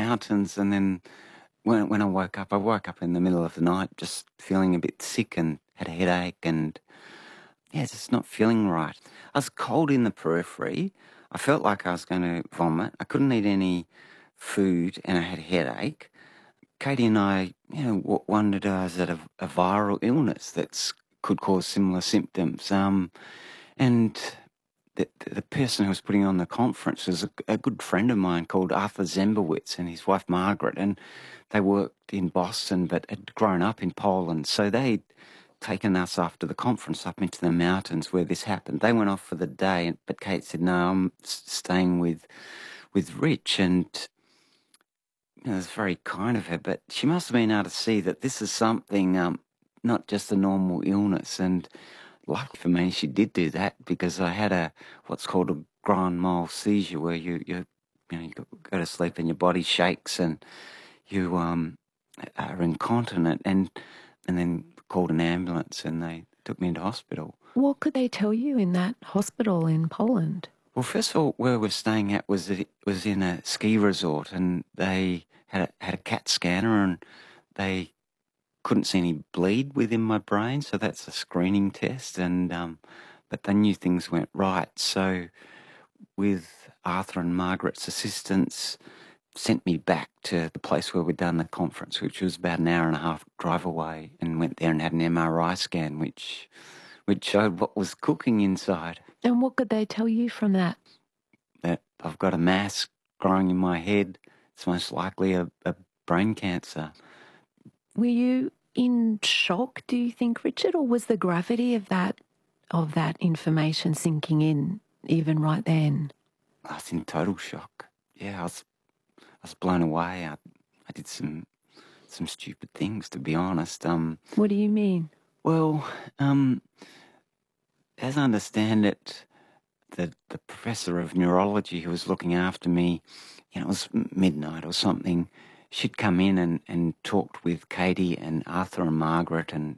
mountains, and then when I woke up in the middle of the night just feeling a bit sick and had a headache and, yeah, just not feeling right. I was cold in the periphery. I felt like I was going to vomit. I couldn't eat any food and I had a headache. Katie and I, wondered, is that a viral illness that could cause similar symptoms? And the person who was putting on the conference was a good friend of mine called Arthur Zembowitz and his wife Margaret, and they worked in Boston but had grown up in Poland. So they'd taken us after the conference up into the mountains where this happened. They went off for the day, but Kate said, no, I'm staying with Rich. And it was very kind of her, but she must have been able to see that this is something, not just a normal illness. And lucky for me, she did do that because I had what's called a grand mal seizure, where you go to sleep and your body shakes and you are incontinent, and then called an ambulance and they took me into hospital. What could they tell you in that hospital in Poland? Well, first of all, where we're staying at was in a ski resort, and they had a CAT scanner, and they couldn't see any bleed within my brain, so that's a screening test. And but they knew things weren't right, so with Arthur and Margaret's assistance, sent me back to the place where we'd done the conference, which was about an hour and a half drive away, and went there and had an MRI scan, which showed what was cooking inside. And what could they tell you from that? That I've got a mass growing in my head. It's most likely a brain cancer. Were you in shock, do you think, Richard, or was the gravity of that information sinking in even right then? I was in total shock. Yeah, I was blown away. I did some stupid things, to be honest. What do you mean? Well, as I understand it, the professor of neurology who was looking after me, it was midnight or something, she'd come in and talked with Katie and Arthur and Margaret and